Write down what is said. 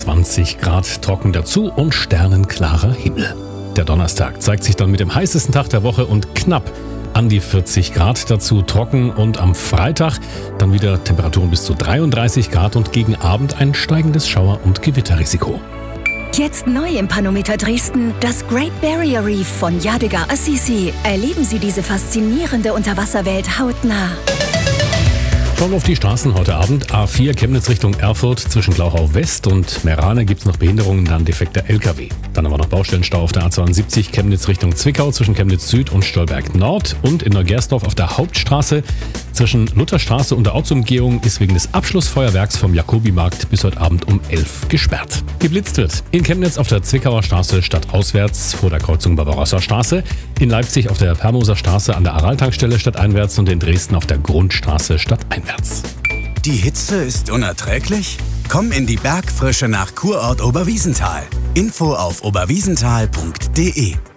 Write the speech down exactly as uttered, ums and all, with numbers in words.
zwanzig Grad trocken dazu und sternenklarer Himmel. Der Donnerstag zeigt sich dann mit dem heißesten Tag der Woche und knapp an die vierzig Grad, dazu trocken, und am Freitag dann wieder Temperaturen bis zu dreiunddreißig Grad und gegen Abend ein steigendes Schauer- und Gewitterrisiko. Jetzt neu im Panometer Dresden, das Great Barrier Reef von Yadigar Assisi. Erleben Sie diese faszinierende Unterwasserwelt hautnah. Schauen wir auf die Straßen heute Abend. A vier Chemnitz Richtung Erfurt zwischen Glauchau West und Merane gibt es noch Behinderungen, dann defekter L K W. Dann haben wir noch Baustellenstau auf der A zweiundsiebzig Chemnitz Richtung Zwickau zwischen Chemnitz Süd und Stolberg Nord, und in Neugersdorf auf der Hauptstraße zwischen Lutherstraße und der Ortsumgehung ist wegen des Abschlussfeuerwerks vom Jakobimarkt bis heute Abend um elf gesperrt. Geblitzt wird in Chemnitz auf der Zwickauer Straße stadtauswärts vor der Kreuzung Barbarossa Straße, in Leipzig auf der Permoser Straße an der Aral-Tankstelle stadteinwärts und in Dresden auf der Grundstraße stadteinwärts. Die Hitze ist unerträglich? Komm in die Bergfrische nach Kurort Oberwiesenthal. Info auf oberwiesenthal punkt de.